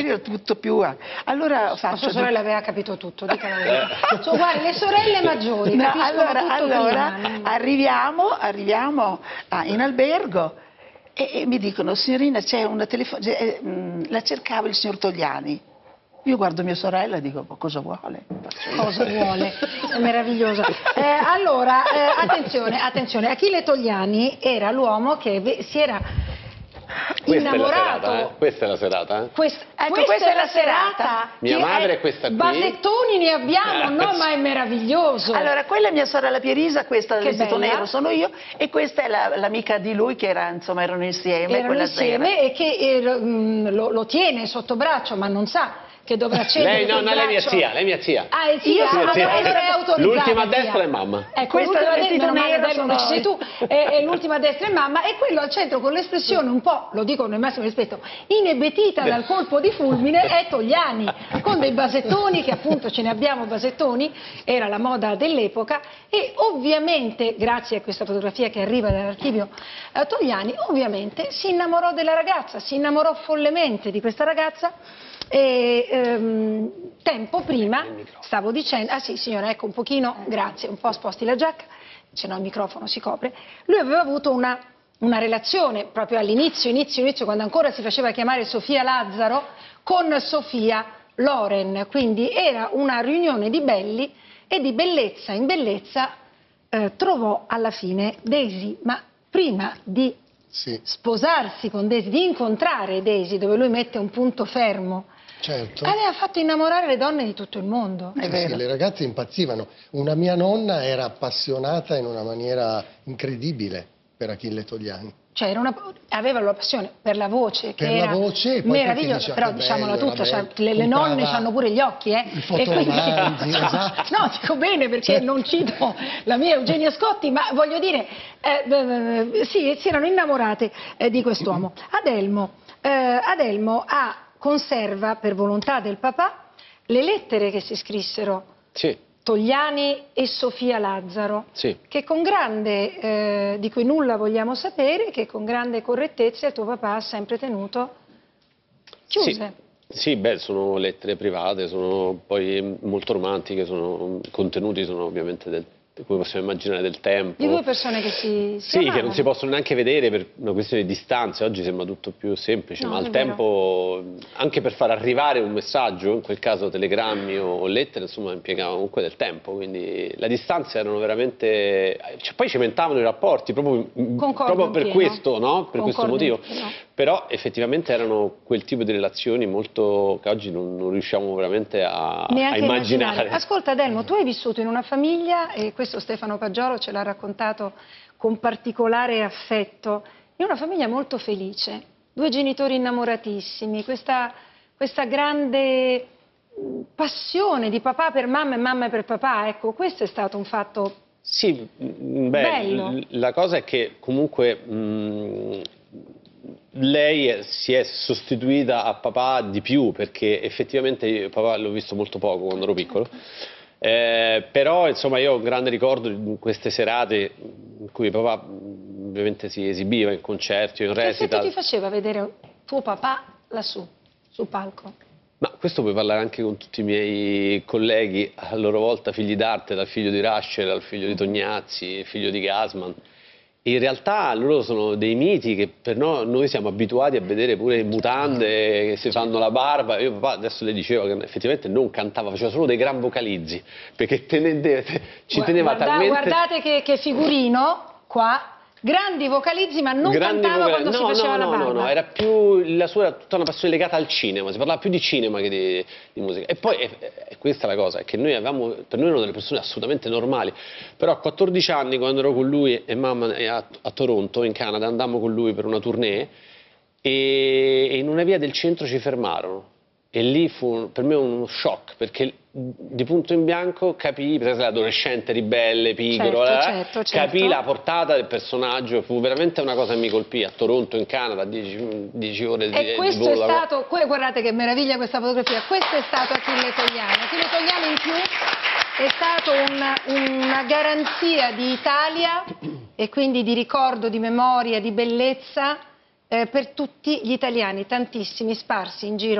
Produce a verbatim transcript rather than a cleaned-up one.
quindi ero tutto più... Allora faccio... La sua sorella aveva capito tutto, dica la verità. So, guarda, le sorelle maggiori no, capiscono allora, tutto allora prima. arriviamo, arriviamo ah, in albergo e, e mi dicono, signorina, c'è una telefonata, eh, la cercava il signor Togliani. Io guardo mia sorella e dico, ma cosa vuole? Cosa vuole? È meravigliosa. Eh, allora, eh, attenzione, attenzione, Achille Togliani era l'uomo che si era Questa innamorato. È la serata, eh? Questa è la serata, eh? Quest, ecco, questa, questa è la serata. Mia madre è questa qui. Basettoni ne abbiamo, no? Ma è meraviglioso. Allora, quella è mia sorella Pierisa, questa del Che vestito bella. nero sono io, e questa è la- l'amica di lui che era, insomma, erano insieme. Erano quella insieme sera. e che eh, lo, lo- lo tiene sotto braccio, ma non sa che dovrà cedere Lei no, quel no, lei è mia braccio. zia, lei è mia zia. Ah, è zia, Io sono allora zia. è autorizzata. L'ultima a zia. destra è mamma. Ecco, Questa l'ultima a del destra, vestito meno male, nero Adelmo, sono- che ci sei tu, e, e l'ultima a destra è mamma, e quello al centro con l'espressione un po', lo dico nel massimo rispetto, inebetita dal colpo di fulmine è Togliani, con dei basettoni, che appunto ce ne abbiamo basettoni, era la moda dell'epoca, e ovviamente, grazie a questa fotografia che arriva dall'archivio eh, Togliani, ovviamente si innamorò della ragazza, si innamorò follemente di questa ragazza. E ehm, tempo prima stavo dicendo, ah sì signora, ecco un pochino, grazie, un po' sposti la giacca, se no il microfono si copre, lui aveva avuto una, una relazione proprio all'inizio, inizio, inizio, quando ancora si faceva chiamare Sofia Lazzaro, con Sofia Loren, quindi era una riunione di belli e di bellezza in bellezza eh, trovò alla fine Daisy, ma prima di Sì, sposarsi con Daisy, di incontrare Daisy, dove lui mette un punto fermo, certo. aveva fatto innamorare le donne di tutto il mondo. È Sì, vero. sì, le ragazze impazzivano. Una mia nonna era appassionata in una maniera incredibile per Achille Togliani. Cioè era una, aveva la passione per la voce, che Per la era voce, e poi perché meravigliosa, diceva però che diciamolo bello, tutto, era cioè, bello. le, le nonne Comprava hanno pure gli occhi, eh? i E fotoromanzi, esatto. No, dico bene perché Certo. non cito la mia Eugenia Scotti, ma voglio dire, eh, eh, sì, si erano innamorate eh, di quest'uomo. Adelmo, eh, Adelmo ha, conserva, per volontà del papà, le lettere che si scrissero Sì, Togliani e Sofia Lazzaro, sì. che con grande, eh, di cui nulla vogliamo sapere, che con grande correttezza il tuo papà ha sempre tenuto chiuse. Sì, sì, beh, sono lettere private, sono poi molto romantiche, sono contenuti, sono ovviamente del, come possiamo immaginare, del tempo. Di due persone che si, si Sì, che amavano. non si possono neanche vedere per una questione di distanze, oggi sembra tutto più semplice, No, ma è al vero. tempo, anche per far arrivare un messaggio, in quel caso telegrammi o, o lettere, insomma, impiegava comunque del tempo, quindi le distanze erano veramente... Cioè, poi cimentavano i rapporti, proprio, Concordo proprio per in pieno. questo, no? Per questo Concordo in motivo. pieno. Però effettivamente erano quel tipo di relazioni molto che oggi non, non riusciamo veramente a, Neanche a immaginare. Ascolta Adelmo, tu hai vissuto in una famiglia, e questo Stefano Paggiolo ce l'ha raccontato con particolare affetto, in una famiglia molto felice, due genitori innamoratissimi, questa, questa grande mh, passione di papà per mamma e mamma per papà, ecco, questo è stato un fatto Sì, mh, beh, bello. l- la cosa è che comunque mh, lei è- si è sostituita a papà di più, perché effettivamente io papà l'ho visto molto poco quando ero piccolo, eh, però insomma io ho un grande ricordo di queste serate in cui papà mh, ovviamente si esibiva in concerti o in Che effetto recital. ti faceva vedere tuo papà lassù, sul palco? Ma questo puoi parlare anche con tutti i miei colleghi, a loro volta figli d'arte, dal figlio di Rusher al figlio di Tognazzi, figlio di Gassman. In realtà loro sono dei miti che per noi, noi siamo abituati a vedere pure in mutande che si fanno la barba. Io papà adesso le dicevo che effettivamente non cantava, faceva solo dei gran vocalizzi, perché tenende, ci teneva Guarda- talmente... Guardate che, che figurino qua, grandi vocalizzi, ma non Grandi cantava vocali- quando no, si faceva no, la no, barba. No, no, era più, la sua era tutta una passione legata al cinema, si parlava più di cinema che di, di musica. E poi, e, e questa è la cosa, è che noi avevamo, per noi erano delle persone assolutamente normali, però a quattordici anni, quando ero con lui e mamma a, a Toronto, in Canada, andammo con lui per una tournée, e, e in una via del centro ci fermarono. E lì fu per me uno shock, perché di punto in bianco capii, perché sei l'adolescente ribelle, pigro, Certo, eh, certo, certo. capii la portata del personaggio, fu veramente una cosa che mi colpì, a Toronto, in Canada, dieci ore di, E questo di è volo. stato, que- guardate che meraviglia questa fotografia, questo è stato Achille Togliani. Achille Togliani in più è stato una, una garanzia di Italia e quindi di ricordo, di memoria, di bellezza eh, per tutti gli italiani, tantissimi sparsi in giro.